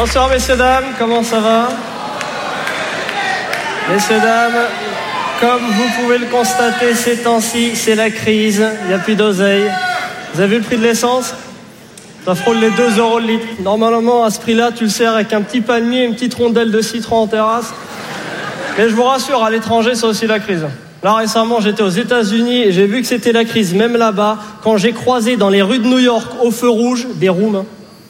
Bonsoir messieurs, dames, comment ça va? Messieurs, dames, comme vous pouvez le constater ces temps-ci, c'est la crise, il n'y a plus d'oseille. Vous avez vu le prix de l'essence? Ça frôle les 2 € le litre. Normalement, à ce prix-là, tu le sers avec un petit palmier et une petite rondelle de citron en terrasse. Mais je vous rassure, à l'étranger, c'est aussi la crise. Là, récemment, j'étais aux États-Unis et j'ai vu que c'était la crise, même là-bas, quand j'ai croisé dans les rues de New York, au feu rouge, des Roumains.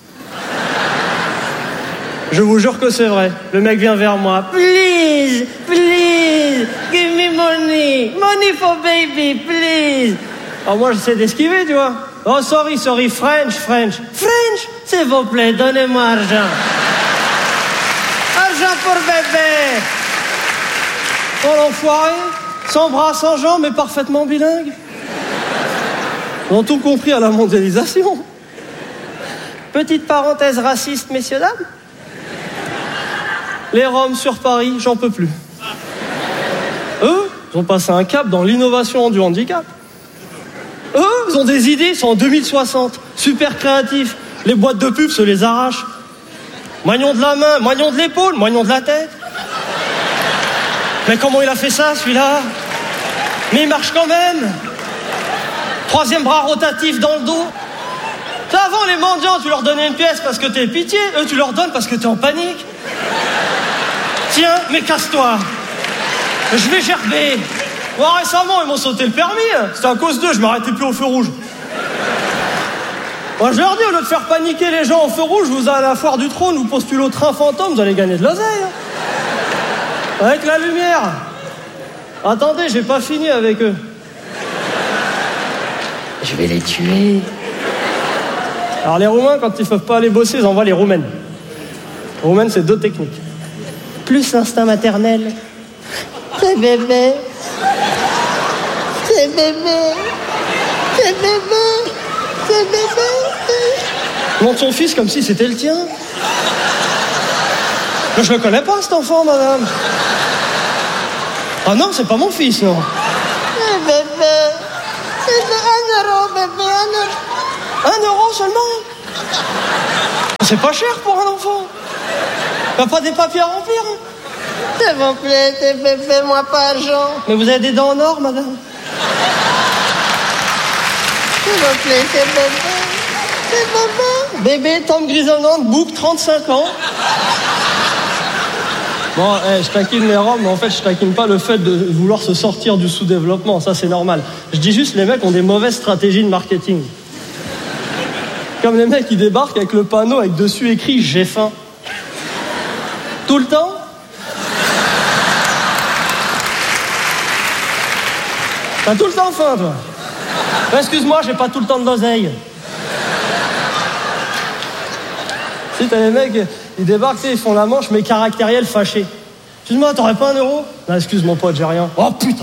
Je vous jure que c'est vrai. Le mec vient vers moi. Please, please, give me money. Money for baby, please. Alors moi, j'essaie d'esquiver, tu vois. Oh, sorry, French. French, s'il vous plaît, donnez-moi argent. Argent pour bébé. Oh, l'enfoiré. Sans bras, sans jambes, mais parfaitement bilingue. Ils ont tout compris à la mondialisation. Petite parenthèse raciste, messieurs, dames. Les Roms sur Paris, j'en peux plus. Eux, ils ont passé un cap dans l'innovation du handicap. Eux, ils ont des idées, ils sont en 2060. Super créatifs. Les boîtes de pub se les arrachent. Moignon de la main, moignon de l'épaule, moignon de la tête. Mais comment il a fait ça, celui-là? Mais il marche quand même. 3e bras rotatif dans le dos. Avant, les mendiants, tu leur donnais une pièce parce que t'es pitié. Eux, tu leur donnes parce que t'es en panique. Tiens, mais casse-toi. Je vais gerber. Moi, récemment, ils m'ont sauté le permis. C'était à cause d'eux, je m'arrêtais plus au feu rouge. Moi, je leur dis, au lieu de faire paniquer les gens au feu rouge, vous allez à la foire du trône, vous postulez au train fantôme, vous allez gagner de l'oseille. Avec la lumière. Attendez, j'ai pas fini avec eux. Je vais les tuer. Alors les Roumains, quand ils peuvent pas aller bosser, ils envoient les Roumaines. Les Roumaines, c'est 2 techniques. Plus l'instinct maternel. C'est bébé. C'est bébé. C'est bébé. C'est bébé. Il montre son fils comme si c'était le tien. Mais je le connais pas, cet enfant, madame. Ah non, c'est pas mon fils, non. C'est bébé. C'est 1 €, bébé, 1 €. 1 € seulement? C'est pas cher pour un enfant. T'as pas des papiers à remplir, hein? S'il vous plaît, c'est bébé, moi pas argent. Mais vous avez des dents en or, madame? S'il vous plaît, c'est bébé. C'est bébé. Bébé, tempe grisonnante, bouc, 35 ans. Bon, je taquine les Roms, mais en fait, je taquine pas le fait de vouloir se sortir du sous-développement. Ça, c'est normal. Je dis juste, les mecs ont des mauvaises stratégies de marketing. Comme les mecs qui débarquent avec le panneau avec dessus écrit « J'ai faim ». Tout le temps. T'as tout le temps faim, toi. Excuse-moi, j'ai pas tout le temps de l'oseille. Si t'as les mecs, ils débarquent, ils font la manche, mais caractériel fâché. Excuse-moi, t'aurais pas 1 €? Non, excuse mon pote, j'ai rien. Oh putain.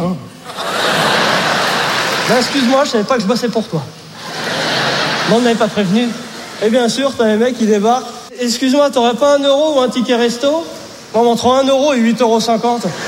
Non, excuse-moi, je savais pas que je bossais pour toi. Non, on m'avait pas prévenu. Et bien sûr, t'as les mecs qui débarquent. Excuse-moi, t'aurais pas 1 € ou un ticket resto? Non, entre 1 € et 8,50 €.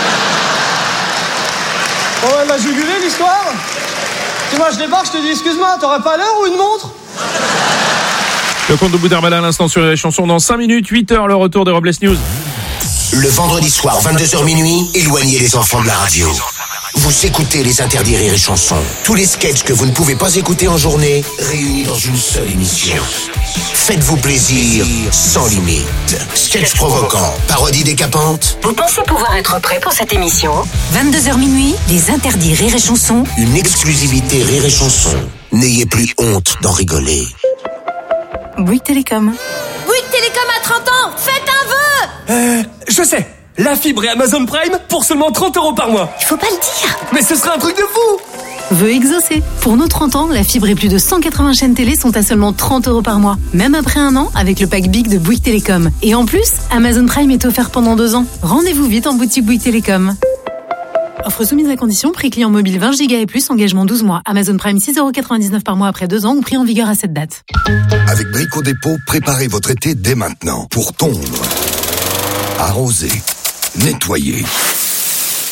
Bon, elle m'a jugulé l'histoire. Tu vois, je débarque, je te dis, excuse-moi, t'aurais pas l'heure ou une montre? Le compte de Boudherbala à l'instant sur les chansons dans 5 minutes, 8h, le retour des Robles News. Le vendredi soir, 22h minuit, éloignez les enfants de la radio. Vous écoutez les interdits rires et chansons. Tous les sketchs que vous ne pouvez pas écouter en journée, réunis dans une seule émission. Faites-vous plaisir sans limite. Sketchs provoquants, parodies décapantes. Vous pensez pouvoir être prêt pour cette émission? 22h minuit, les interdits rires et chansons. Une exclusivité rire et chansons. N'ayez plus honte d'en rigoler. Bouygues Télécom. Bouygues Télécom a 30 ans. Faites un vœu. Je sais. La fibre et Amazon Prime pour seulement 30 € par mois. Il faut pas le dire. Mais ce serait un truc de fou. Vœu exaucé. Pour nos 30 ans, la fibre et plus de 180 chaînes télé sont à seulement 30 € par mois. Même après 1 an, avec le pack Big de Bouygues Télécom. Et en plus, Amazon Prime est offert pendant 2 ans. Rendez-vous vite en boutique Bouygues Télécom. Offre soumise à condition, prix client mobile 20 Go et plus, engagement 12 mois. Amazon Prime 6,99 € par mois après 2 ans ou prix en vigueur à cette date. Avec Brico Dépôt, préparez votre été dès maintenant pour tondre, arroser, nettoyer,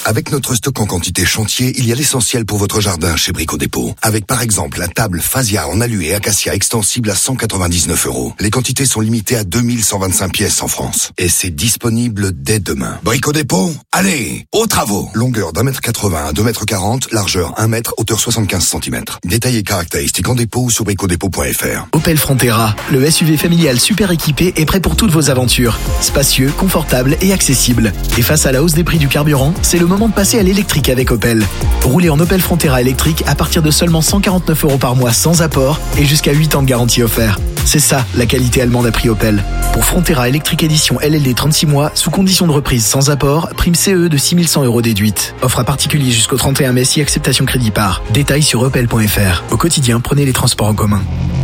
Avec notre stock en quantité chantier, il y a l'essentiel pour votre jardin chez Brico Dépôt. Avec par exemple la table Phasia en alu et acacia extensible à 199 €. Les quantités sont limitées à 2125 pièces en France. Et c'est disponible dès demain. Brico Dépôt, allez, aux travaux. Longueur d'1,80 m à 2,40 m, largeur 1 m, hauteur 75 cm. Détails et caractéristiques en dépôt ou sur bricodépôt.fr. Opel Frontera, le SUV familial super équipé est prêt pour toutes vos aventures. Spacieux, confortable et accessible. Et face à la hausse des prix du carburant, c'est le moment de passer à l'électrique avec Opel. Roulez en Opel Frontera électrique à partir de seulement 149 € par mois sans apport et jusqu'à 8 ans de garantie offert. C'est ça, la qualité allemande à prix Opel. Pour Frontera électrique édition LLD 36 mois, sous condition de reprise sans apport, prime CE de 6100 € déduite. Offre à particulier jusqu'au 31 mai si acceptation crédit par. Détails sur opel.fr. Au quotidien, prenez les transports en commun.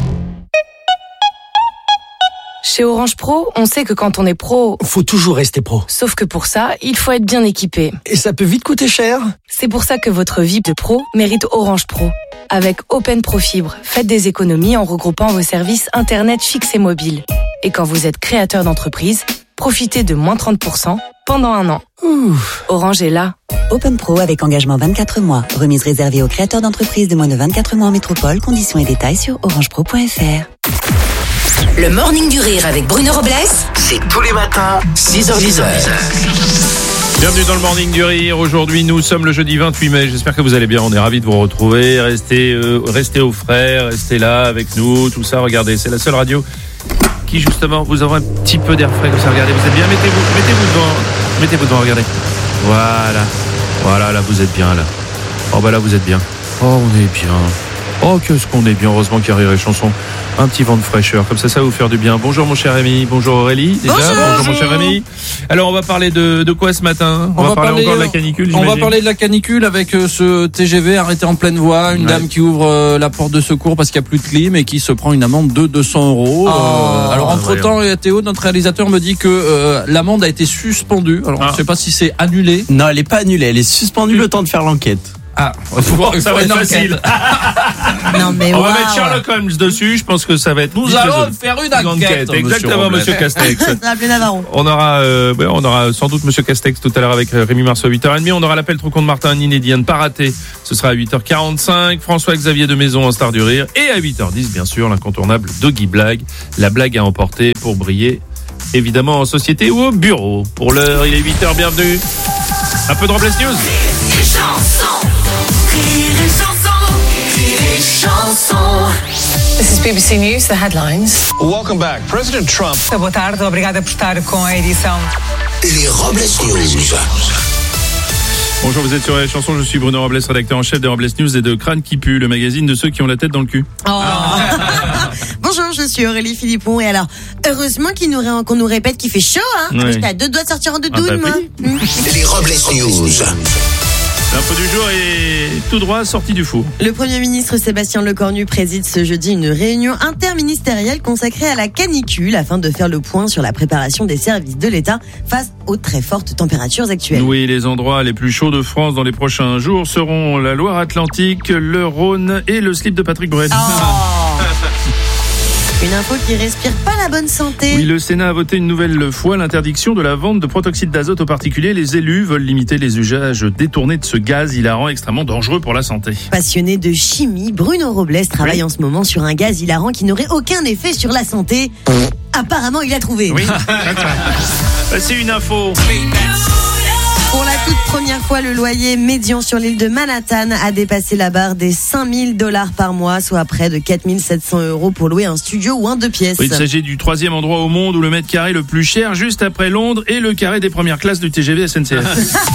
Chez Orange Pro, on sait que quand on est pro, faut toujours rester pro. Sauf que pour ça, il faut être bien équipé. Et ça peut vite coûter cher. C'est pour ça que votre vie de pro mérite Orange Pro. Avec Open Pro Fibre, faites des économies en regroupant vos services Internet fixe et mobile. Et quand vous êtes créateur d'entreprise, profitez de moins 30% pendant 1 an. Orange est là. Open Pro avec engagement 24 mois. Remise réservée aux créateurs d'entreprises de moins de 24 mois en métropole. Conditions et détails sur orangepro.fr. Le Morning du Rire avec Bruno Robles, C'est tous les matins, 6h-10h. Bienvenue dans le Morning du Rire. Aujourd'hui, nous sommes le jeudi 28 mai. J'espère que vous allez bien. On est ravis de vous retrouver. Restez au frais, restez là avec nous, tout ça. Regardez, c'est la seule radio qui, justement, vous aura un petit peu d'air frais comme ça. Regardez, vous êtes bien. Mettez-vous devant, regardez. Voilà, là, vous êtes bien, là. Oh, bah là, vous êtes bien. Oh, on est bien. Oh, qu'est-ce qu'on est bien. Heureusement qu'il y a Rire et Chanson. Un petit vent de fraîcheur, comme ça va vous faire du bien. Bonjour mon cher Rémi, bonjour Aurélie. Déjà, bonjour mon cher Rémi. Alors on va parler de quoi ce matin? On va parler encore de la canicule. On va parler de la canicule avec ce TGV arrêté en pleine voie, une dame qui ouvre la porte de secours parce qu'il n'y a plus de clim et qui se prend une amende de 200 €. Alors entre-temps, Théo, notre réalisateur, me dit que l'amende a été suspendue. Alors je ne sais pas si c'est annulé. Non, elle n'est pas annulée, elle est suspendue le temps de faire l'enquête. Ah, ça va être facile. Non, mais on va mettre Sherlock Holmes dessus. Je pense que ça va être. Nous allons faire une enquête. Exactement, Monsieur Castex. On aura sans doute Monsieur Castex tout à l'heure avec Rémi Marceau à 8h30. On aura l'appel trop con de Martin, un inédit à ne pas rater. Ce sera à 8h45. François-Xavier de Maison en star du rire. Et à 8h10, bien sûr, l'incontournable Doggy Blague. La blague à emporter pour briller, évidemment, en société ou au bureau. Pour l'heure, il est 8h. Bienvenue. Un peu de Robles News. This is BBC News, the headlines. Welcome back. President Trump. Boa tarde, obrigada por estar com a edição. Les Robles News. Bonjour, vous êtes sur les chansons, je suis Bruno Robles, rédacteur en chef des Robles News et de Crâne qui pue, le magazine de ceux qui ont la tête dans le cul. Bonjour, je suis Aurélie Philippon et alors, heureusement qu'on nous répète qu'il fait chaud, hein. Ouais. J'étais à 2 doigts de sortir en doudoune, moi. Les Robles News. L'info du jour est tout droit sorti du four. Le Premier ministre Sébastien Lecornu préside ce jeudi une réunion interministérielle consacrée à la canicule afin de faire le point sur la préparation des services de l'État face aux très fortes températures actuelles. Oui, les endroits les plus chauds de France dans les prochains jours seront la Loire-Atlantique, le Rhône et le slip de Patrick Bruel. Une info qui respire pas la bonne santé. Oui, le Sénat a voté une nouvelle fois l'interdiction de la vente de protoxyde d'azote aux particuliers. Les élus veulent limiter les usages détournés de ce gaz hilarant extrêmement dangereux pour la santé. Passionné de chimie, Bruno Robles travaille en ce moment sur un gaz hilarant qui n'aurait aucun effet sur la santé. Apparemment, il a trouvé. Oui, c'est une info. Pour la toute première fois, le loyer médian sur l'île de Manhattan a dépassé la barre des $5,000 par mois, soit près de 4 700 € pour louer un studio ou un 2 pièces. Oui, il s'agit du 3e endroit au monde où le mètre carré le plus cher, juste après Londres, et le carré des premières classes du TGV SNCF.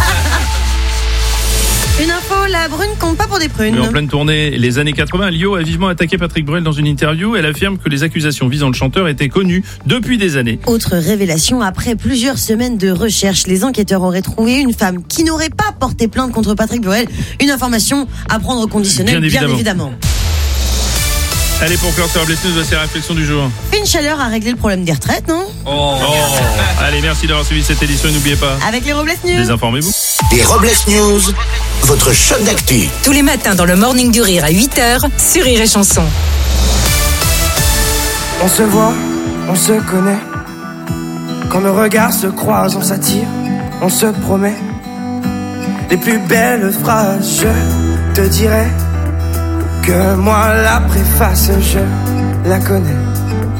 Une info, la brune compte pas pour des prunes. Mais en pleine tournée, les années 80, Lio a vivement attaqué Patrick Bruel dans une interview. Elle affirme que les accusations visant le chanteur étaient connues depuis des années. Autre révélation, après plusieurs semaines de recherche, les enquêteurs auraient trouvé une femme qui n'aurait pas porté plainte contre Patrick Bruel. Une information à prendre au conditionnel, bien évidemment. Allez, pour clore sur Robles News, voici la réflexion du jour. Une chaleur a réglé le problème des retraites, non? Allez, merci d'avoir suivi cette édition et n'oubliez pas, avec les Robles News, désinformez-vous. Les Robles News, votre shot d'actu. Tous les matins dans le Morning du Rire à 8h sur Rire et Chanson. On se voit, on se connaît. Quand nos regards se croisent, on s'attire, on se promet. les plus belles phrases. Je te dirai que moi la préface je la connais.